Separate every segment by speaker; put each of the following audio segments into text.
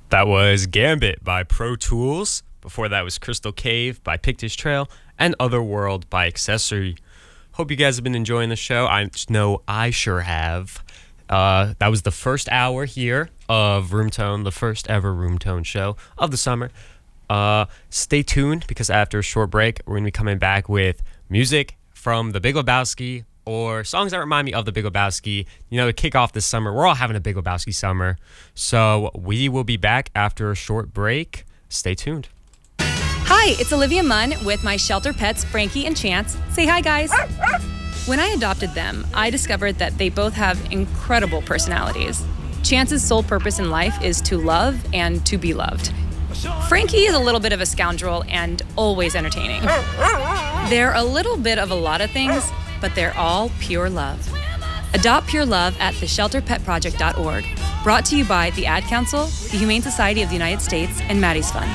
Speaker 1: That was Gambit by Pro Tools. Before that was Crystal Cave by Pictish Trail and Otherworld by Accessory. Hope you guys have been enjoying the show. I know I sure have. That was the first hour here of Room Tone, the first ever Room Tone show of the summer. Stay tuned because after a short break, we're going to be coming back with music from The Big Lebowski or songs that remind me of The Big Lebowski. You know, to kick off this summer, we're all having a Big Lebowski summer. So we will be back after a short break. Stay tuned.
Speaker 2: Hi, it's Olivia Munn with my shelter pets, Frankie and Chance. Say hi, guys. When I adopted them, I discovered that they both have incredible personalities. Chance's sole purpose in life is to love and to be loved. Frankie is a little bit of a scoundrel and always entertaining. They're a little bit of a lot of things, but they're all pure love. Adopt pure love at theshelterpetproject.org. Brought to you by the Ad Council, the Humane Society of the United States, and Maddie's Fund.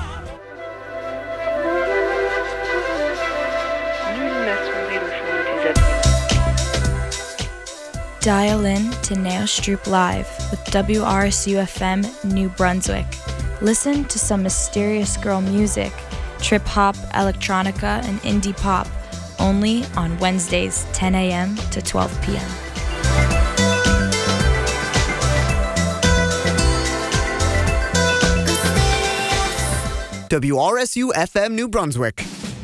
Speaker 3: Dial in to Nailstroop Live with WRSU-FM New Brunswick. Listen to some mysterious girl music, trip-hop, electronica, and indie pop, only on Wednesdays, 10 a.m. to 12 p.m.
Speaker 4: WRSU-FM New Brunswick.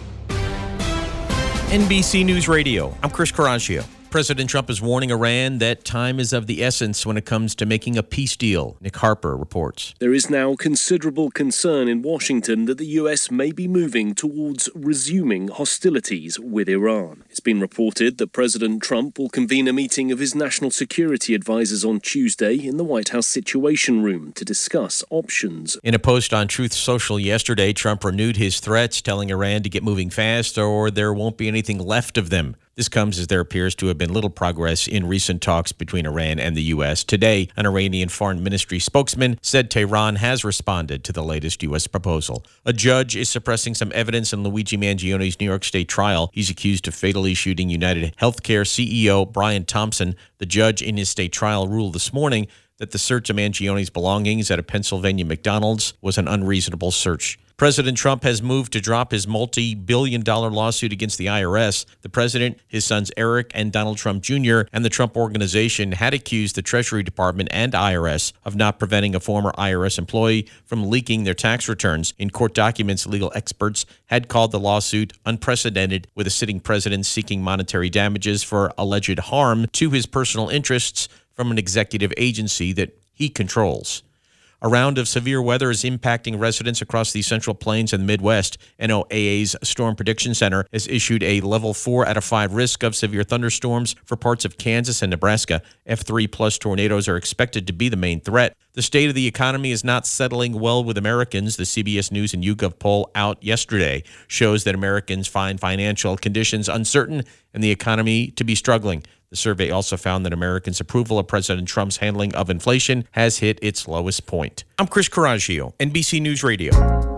Speaker 5: NBC News Radio. I'm Chris Caraccio. President Trump is warning Iran that time is of the essence when it comes to making a peace deal. Nick Harper reports.
Speaker 6: There is now considerable concern in Washington that the U.S. may be moving towards resuming hostilities with Iran. It's been reported that President Trump will convene a meeting of his national security advisors on Tuesday in the White House Situation Room to discuss options.
Speaker 5: In a post on Truth Social yesterday, Trump renewed his threats, telling Iran to get moving fast or there won't be anything left of them. This comes as there appears to have been little progress in recent talks between Iran and the U.S. Today, an Iranian foreign ministry spokesman said Tehran has responded to the latest U.S. proposal. A judge is suppressing some evidence in Luigi Mangioni's New York State trial. He's accused of fatally shooting United Healthcare CEO Brian Thompson. The judge in his state trial ruled this morning that the search of Mangioni's belongings at a Pennsylvania McDonald's was an unreasonable search. President Trump has moved to drop his multi-billion-dollar lawsuit against the IRS. The president, his sons Eric and Donald Trump Jr., and the Trump Organization had accused the Treasury Department and IRS of not preventing a former IRS employee from leaking their tax returns. In court documents, legal experts had called the lawsuit unprecedented, with a sitting president seeking monetary damages for alleged harm to his personal interests from an executive agency that he controls. A round of severe weather is impacting residents across the Central Plains and the Midwest. NOAA's Storm Prediction Center has issued a level 4 out of 5 risk of severe thunderstorms for parts of Kansas and Nebraska. F3 plus tornadoes are expected to be the main threat. The state of the economy is not settling well with Americans. The CBS News and YouGov poll out yesterday shows that Americans find financial conditions uncertain and the economy to be struggling. The survey also found that Americans' approval of President Trump's handling of inflation has hit its lowest point. I'm Chris Caraccio, NBC News Radio.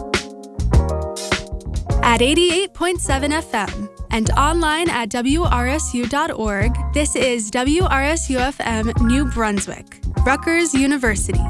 Speaker 7: At 88.7 FM and online at WRSU.org, this is WRSU-FM New Brunswick, Rutgers University.